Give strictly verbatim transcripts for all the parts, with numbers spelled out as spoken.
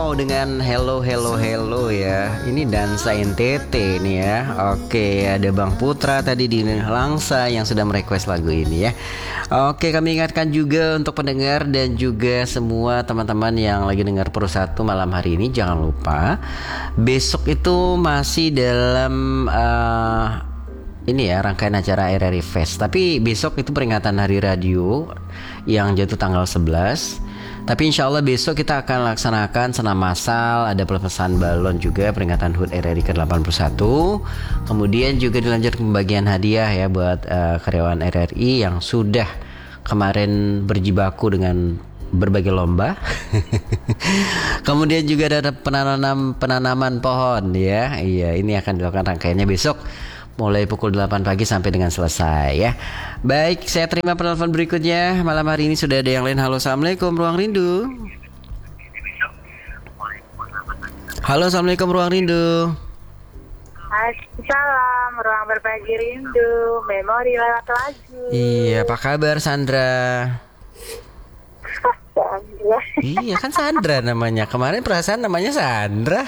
Oh, dengan hello hello hello ya. Ini Dansa N T T nih ya. Oke, ada Bang Putra tadi di Langsa yang sudah merequest lagu ini ya. Oke, kami ingatkan juga untuk pendengar dan juga semua teman-teman yang lagi dengar Pro satu malam hari ini, jangan lupa besok itu masih dalam uh, ini ya rangkaian acara R R I Fest. Tapi besok itu peringatan Hari Radio yang jatuh tanggal sebelas. Tapi insya Allah besok kita akan laksanakan senam massal, ada pelepasan balon juga peringatan H U T R R I ke delapan puluh satu. Kemudian juga dilanjutkan pembagian hadiah ya buat uh, karyawan R R I yang sudah kemarin berjibaku dengan berbagai lomba. Kemudian juga ada penanam penanaman pohon ya. Iya, ini akan dilakukan rangkaiannya besok mulai pukul delapan pagi sampai dengan selesai ya. Baik, saya terima penelpon berikutnya. Malam hari ini sudah ada yang lain. Halo, Assalamualaikum Ruang Rindu. Halo, Assalamualaikum Ruang Rindu. Assalamualaikum Ruang Berbagi Rindu. Memori lewat lagu. Iya, apa kabar Sandra? Iya kan Sandra namanya. Kemarin perasaan namanya Sandra.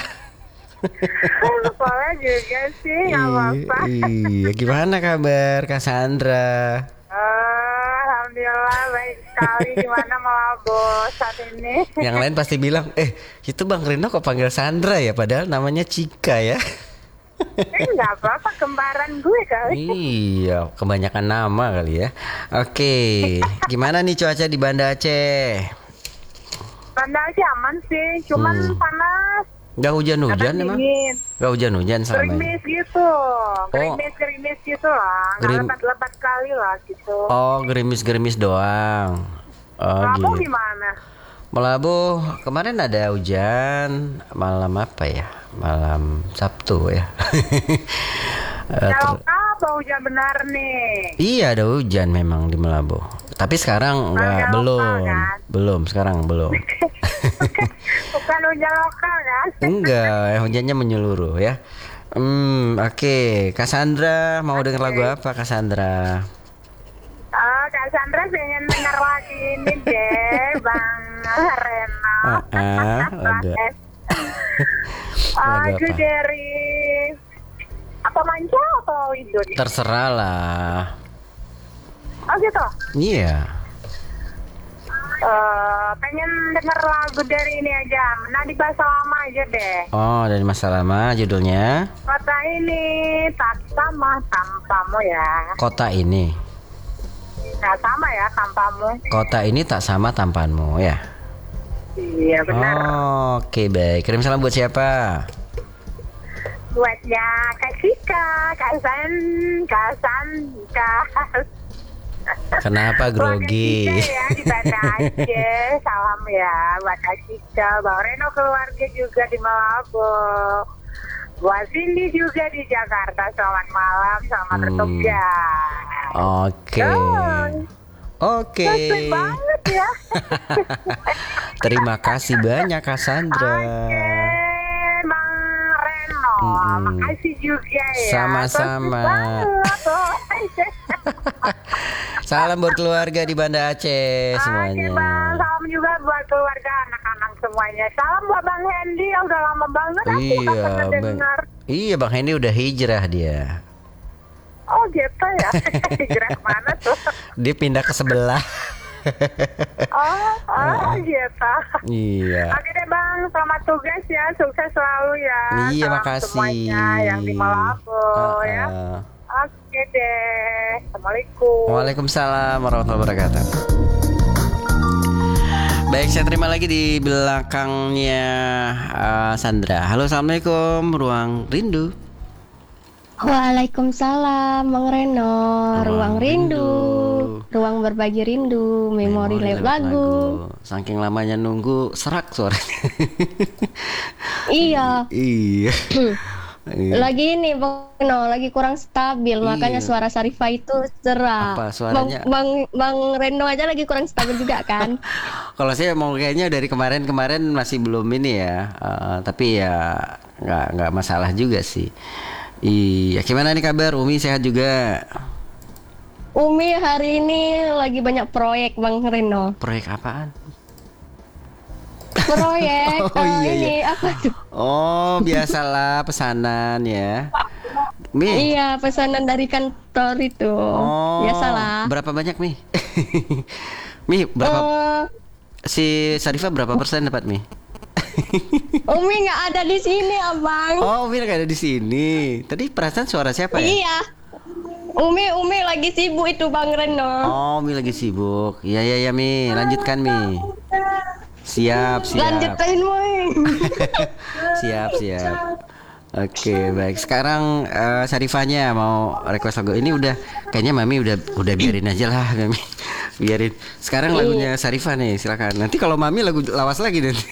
Pola juga sih, nggak apa-apa. Iya, gimana kabar Kak Sandra? Oh, alhamdulillah baik sekali. Gimana Malabo saat ini? Yang lain pasti bilang, eh itu Bang Reno kok panggil Sandra ya, padahal namanya Cika ya. Eh, nggak apa-apa, kembaran gue kali. Iya, kebanyakan nama kali ya. Oke, gimana nih cuaca di Banda Aceh? Banda Aceh aman sih, cuman Hmm. panas. Gak hujan-hujan Kadang emang? dingin. Gak hujan-hujan selama ini? Gerimis gitu, gerimis-gerimis gitu lah, nggak Gerim- lebat-lebat kali lah gitu. Oh, gerimis-gerimis doang. Oh Kamu gitu. gimana? Melabuh, kemarin ada hujan malam apa ya? Malam Sabtu ya. Eh, Kalau ter- apa hujan benar nih? Iya ada hujan memang di Melabuh. Tapi sekarang enggak, Hujan belum, lokal, kan? belum sekarang belum. Bukan hujan lokal kan? Enggak, hujannya menyeluruh ya. Hmm, oke. Cassandra mau denger lagu apa Cassandra? Oh, Kak Sandra pengen dengar lagi ini deh, Bang Reno. Ah, ah, lagu. Lagu Lagu apa? dari apa Manca atau itu? Terserah lah. Oh gitu. Iya. Eh, pengen denger lagu dari ini aja, Nadi Bahasa Lama aja deh. Oh, dari masa lama judulnya Kota ini tak sama tanpamu ya. Kota ini. Tak sama ya tanpamu. Kota ini tak sama tampanmu ya. Iya benar. Oh, oke baik. Kirim salam buat siapa? Buatnya Kak Cika, Kak San, Kak San, Kak. Kenapa grogi? Buat Kak Cika ya di Banda Aceh. Salam ya buat Kak Cika, Bang Reno keluarga juga di Malabo. Buat Cindy juga di Jakarta. Selamat malam, selamat Hmm. bertugas. Oke. Oke. Sweet banget ya. Terima kasih banyak Cassandra. Oke, Bang Reno. Mm-mm. Makasih juga ya. Sama-sama. Sweet banget. Salam buat keluarga di Banda Aceh Oke semuanya. Bang, salam juga buat keluarga anak-anak semuanya. Salam buat Bang Hendy yang udah lama banget aku Iya, nggak pernah Bang. dengar. Iya, Bang Hendy udah hijrah dia. Oh gitu ya. Hijrah kemana tuh? Dia pindah ke sebelah. Oh, oh gitu. Iya. Oke deh Bang, selamat tugas ya, sukses selalu ya. Iya, Salam makasih. semuanya yang di Malabo Uh-uh. ya. Oke deh, Assalamualaikum. Waalaikumsalam warahmatullahi wabarakatuh. Baik, saya terima lagi di belakangnya uh, Sandra. Halo, assalamualaikum, Ruang Rindu. Waalaikumsalam, Bang Reno. Ruang Ruang rindu, rindu. ruang berbagi rindu, memori lewat lagu. Saking lamanya nunggu serak suaranya. Iya, Iya. Iya. lagi ini Bang Reno, lagi kurang stabil, makanya Iya. suara Sarifah itu serak. Apa suaranya? Bang, Bang, Bang Reno aja lagi kurang stabil juga kan? Kalau saya mau kayaknya dari kemarin-kemarin masih belum ini ya, uh, tapi ya nggak nggak masalah juga sih. Iya, gimana nih kabar? Umi sehat juga? Umi hari ini lagi banyak proyek Bang Reno. Proyek apaan? proyek. Oh, eh, iya, ini iya. apa tuh? Oh, biasalah pesanan ya. Mi. Iya, pesanan dari kantor itu. Oh. Biasalah. Berapa banyak, Mi? Mi, berapa? Eh, Si Sarifah berapa persen dapat, Mi? Umi nggak ada di sini, abang. Oh, Mi nggak ada di sini. Tadi perasaan suara siapa ya? Iya. Umi, Umi lagi sibuk itu Bang Reno. Oh, Mi lagi sibuk. Iya, iya, iya, Mi. Lanjutkan, Mi. Siap, siap. Lanjutin, Umi. Siap, siap. Oke, baik. Sekarang eh, Sarifahnya mau request lagu. Ini udah kayaknya Mami udah udah biarin aja lah, Mami. Biarin. Sekarang lagunya Sarifah nih, silakan. Nanti kalau Mami lagu lawas lagi nanti.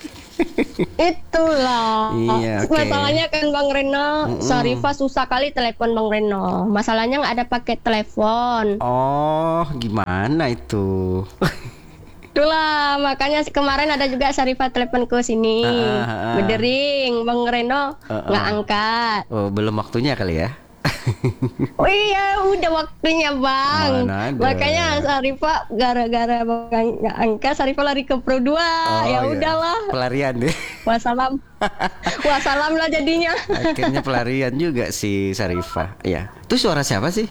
Itulah. Iya, oke. Masalahnya kan Bang Reno, Sarifah susah kali telepon Bang Reno. Masalahnya nggak ada paket telepon. Oh, gimana itu? Itulah makanya kemarin ada juga Sarifah telepon ke sini. Ah, ah, ah. Berdering Bang Reno Ah, ah. nggak angkat. Oh, belum waktunya kali ya? Oh iya, udah waktunya Bang. Mana ada. Makanya Sarifah gara-gara Bang nggak angkat, Sarifah lari ke Pro dua. Oh, Ya iya. udahlah. Pelarian deh. Wassalam. Wassalam lah jadinya. Akhirnya pelarian juga si Sarifah. Ya. Itu suara siapa sih?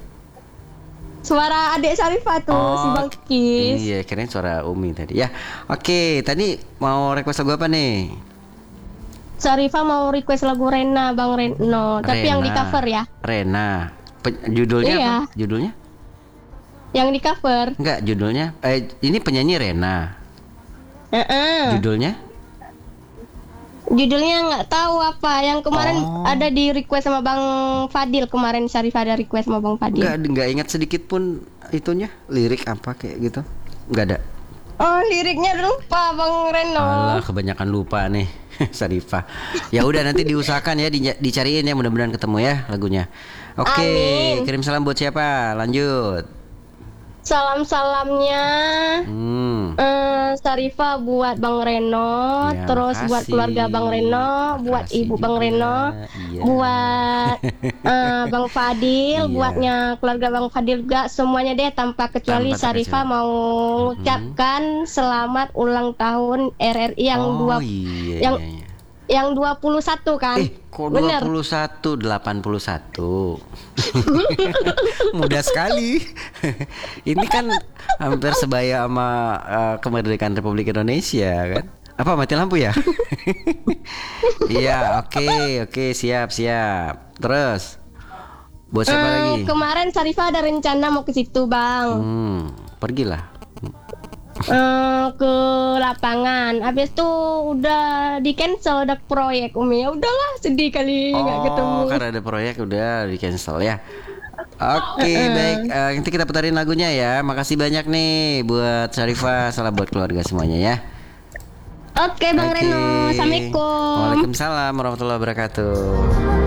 Suara adik Sarifah tuh, si Bang Kis. Iya, kirain suara Umi tadi. Ya. Oke, tadi mau request lagu apa nih? Sarifah mau request lagu Rena, Bang Reno. Tapi yang di Rena. cover ya. Rena. Pe- judulnya Iya. apa? Judulnya? Yang di cover. Enggak, judulnya. Eh, ini penyanyi Rena. Heeh. Judulnya? Judulnya nggak tahu apa. Yang kemarin Oh. ada di request sama Bang Fadil. Kemarin Sarifah ada request sama Bang Fadil. Enggak, enggak ingat sedikit pun itunya, lirik apa kayak gitu. Enggak ada. Oh, liriknya lupa Bang Reno. Alah, kebanyakan lupa nih. Sarifah. Ya udah nanti diusahakan ya, di- dicariin ya, mudah-mudahan ketemu ya lagunya. Oke, Amin. kirim salam buat siapa? Lanjut. Salam-salamnya Hmm. eh, Sarifah buat Bang Reno, Ya, terus buat makasih. keluarga Bang Reno, buat Makasih ibu Bang juga. Reno, Iya. buat eh, Bang Fadil, Iya. buatnya keluarga Bang Fadil juga semuanya deh tanpa kecuali Tanpa Sarifah terkecuali. mau mengucapkan selamat ulang tahun R R I yang Oh, dua iya, yang iya, iya. yang dua puluh satu kan? Eh, kok Bener. dua puluh satu, delapan puluh satu. Mudah sekali. Ini kan hampir sebaya sama uh, kemerdekaan Republik Indonesia kan? Apa mati lampu ya? Iya, oke, oke, siap, siap. Terus buat siapa Eh, lagi? Kemarin Sarifah ada rencana mau ke situ Bang. Hmm, pergilah. Eh, ke lapangan. Habis itu udah di cancel ada proyek Umi. Ya udahlah, sedih kali nggak ketemu. Oh, karena ada proyek udah di cancel ya. Oke, baik. Eh, nanti kita putarin lagunya ya. Makasih banyak nih buat Sarifah, salam buat keluarga semuanya ya. Oke Bang Oke. Reno, Assalamualaikum. Waalaikumsalam warahmatullahi wabarakatuh.